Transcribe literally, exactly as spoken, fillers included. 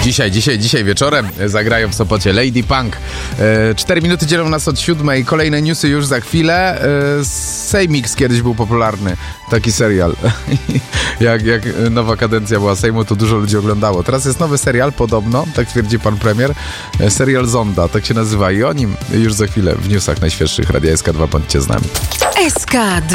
Dzisiaj, dzisiaj, dzisiaj wieczorem zagrają w Sopocie Lady Punk. E, cztery minuty dzielą nas od siódmej. Kolejne newsy już za chwilę. E, Sejmix kiedyś był popularny. Taki serial. jak, jak nowa kadencja była Sejmu, to dużo ludzi oglądało. Teraz jest nowy serial, podobno, tak twierdzi pan premier. E, serial Zonda, tak się nazywa. I o nim już za chwilę w newsach najświeższych Radia S K dwa. Bądźcie z nami. S K